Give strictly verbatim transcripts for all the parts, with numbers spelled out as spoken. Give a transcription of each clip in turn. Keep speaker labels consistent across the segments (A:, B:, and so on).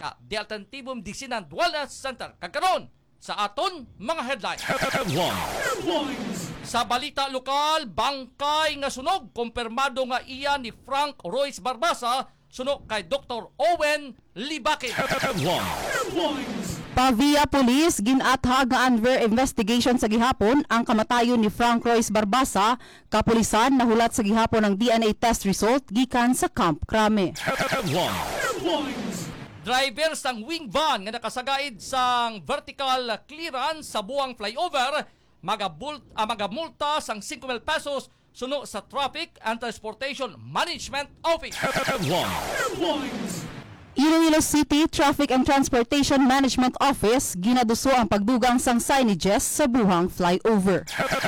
A: ka di Alternatibum Disinan Wellness Center. Kagkaroon sa aton mga headlines. Sa balita lokal, bangkay nga sunog, kumpirmado nga iya ni Frank Royce Barbasa, sunog kay Doctor Owen Libake.
B: Pavia Police ginathag nga under investigation sa gihapon ang kamatayon ni Frank Royce Barbasa. Kapulisan nahulat sa gihapon ang D N A test result gikan sa Camp Crame.
A: Driver sang wing van nga nakasagaid sang vertical clearance sa buwang flyover magabult ah, magamulta sang five mil pesos suno sa Traffic and Transportation Management Office.
B: Iloilo City Traffic and Transportation Management Office ginaduso ang pagdugang sang signages sa buhang flyover.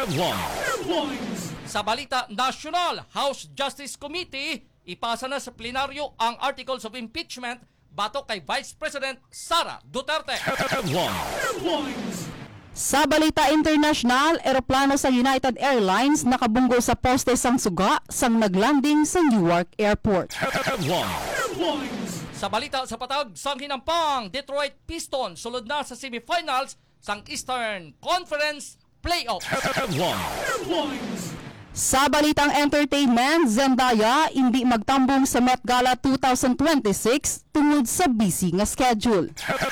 A: Sa balita national, House Justice Committee ipasa na sa plenaryo ang Articles of Impeachment batok kay Vice President Sara Duterte.
B: Sa balita international, eroplano sa United Airlines nakabunggo sa poste sang suga sang naglanding sa Newark Airport.
A: Sa balita sa patag sang hinampang, Detroit Pistons sulod na sa semifinals sang Eastern Conference Playoff.
B: Sa balitang entertainment, Zendaya hindi magtambong sa Met Gala twenty twenty-six tungod sa busy nga schedule.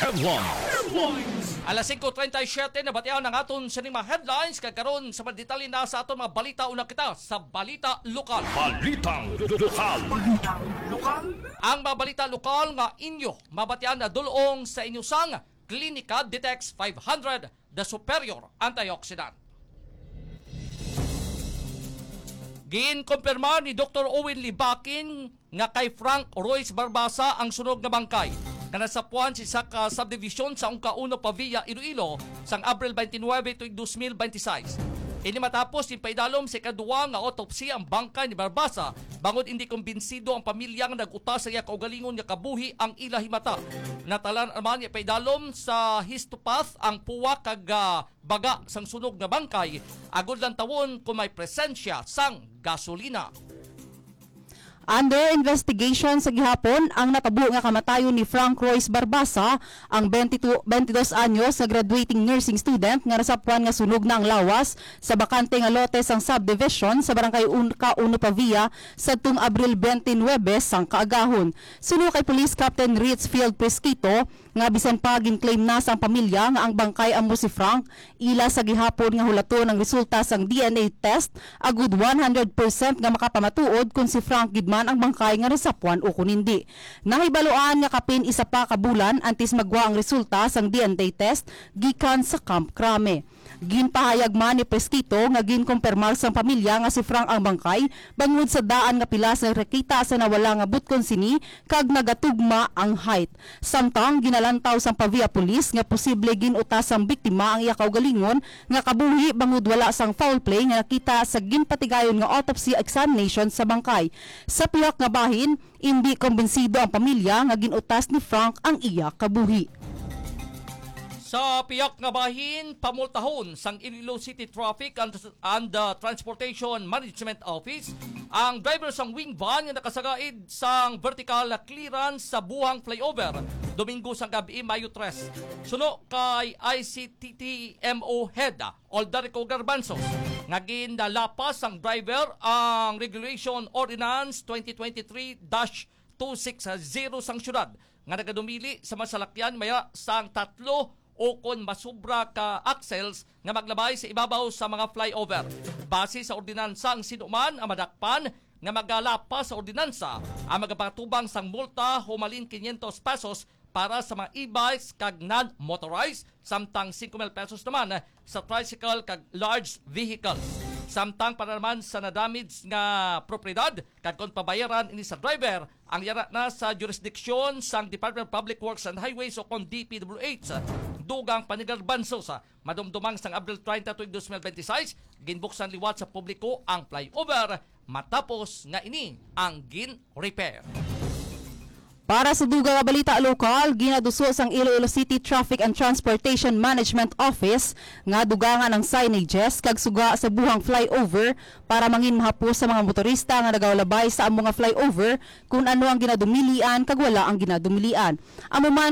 A: Alas five thirty-seven na batian ng aton sa mga headlines kagkaroon sa detalye na sa aton mga balita. Una kita sa balita lokal.
C: Balitang lokal. Balitang lokal.
A: Ang mga balita lokal nga inyo mabatian na dulong sa inyo sang Clinica Detex five hundred the superior antioxidant. Gin-kumpirma ni Doctor Owen Libakin nga kay Frank Royce Barbasa ang sunog na bangkay na nasapuan si Saka Subdivision sa Ungkauno Pavia, Iloilo sang Abril twenty-nine, twenty twenty-six. Ini matapos ipaidalom sa ikaduwa nga autopsy ang bangkay ni Barbasa bangod hindi kumbinsido ang pamilya nga nag-utas sa iya kaugalingon nga kabuhi ang ilahi mata. Natalan naman ipaidalom sa histopath ang puwa kag uh, baga sang sunog na bangkay agud lang tawon kung may presensya sang gasolina.
B: Under investigation sa gihapon ang nakabuo nga kamatayon ni Frank Royce Barbasa, ang twenty-two, twenty-two anyos na graduating nursing student nga nasapuan nga sunog na ang lawas sa bakante nga lote sang subdivision sa barangay Ungkauno Pavia sadtong Abril twenty-nine sang kaagahon. Suno kay Police Captain Ritzfield Presquito nga bisan pa gin-claim na sang pamilya nga ang bangkay amo si Frank, ila sa gihapon nga hulaton ang resulta sang D N A test agud one hundred percent nga makapamatuod kung si Frank gidman ang bangkay nga nasapuan o kung hindi. Nahibaluan nga kapin isa pa ka bulan antes magwa ang resulta sang D N A test gikan sa Camp Crame. Ginpahayag man ni Presquito nga ginkumpirmar sang pamilya nga si Frank ang bangkay bangod sa daan nga pilas nga rekita sa nawala nga butkon sini kag nagatugma ang height. Samtang ginalantaw sang Pavia Police nga posible ginutas sang biktima ang iya kaugalingon nga kabuhi bangod wala sang foul play nga nakita sa ginpatigayon nga autopsy examination sa bangkay. Sa pihak nga bahin, hindi kumbinsido ang pamilya nga ginutas ni Frank ang iya kabuhi.
A: Sa piyak nga bahin, pamultahon sang Iloilo City Traffic and, and uh, Transportation Management Office ang driver sang wing van nga nakasagaid sang vertical clearance sa buhang flyover Domingo sang gabi, Mayo tres. Suno kay I C T T M O Head Oldarico Garbanzos nga ginalapas ang driver ang Regulation Ordinance twenty twenty-three dash two sixty sang syudad nga nagadumili sa masalakyan maya sang tatlo o kon masubra ka axles nga maglabay sa ibabaw sa mga flyover. Base sa ordinansang sinuman ang madakpan nga magalapas sa ordinansa ang magapatubang sang multa humalin quinientos pesos para sa mga e-bikes kag non-motorized, samtang five mil pesos naman sa tricycle kag large vehicles. Samtang para naman sa nadamage nga propriedad kag kon pabayaran ini sa driver ang yara na sa jurisdiksyon sang Department of Public Works and Highways o kon D P W H. Dugang Panigarbanso sa madumdumang sang Abril thirty, twenty twenty-six ginbuksan liwat sa publiko ang flyover matapos nga ini ang gin-repair.
B: Para sa dugang nga balita lokal, ginaduso sang Iloilo City Traffic and Transportation Management Office nga dugangan ang signages kag suga sa buhang flyover para mangin mahapos sa mga motorista nga nagawalabay sa among nga flyover kung ano ang ginadumilian kag wala ang ginadumilian. Amo man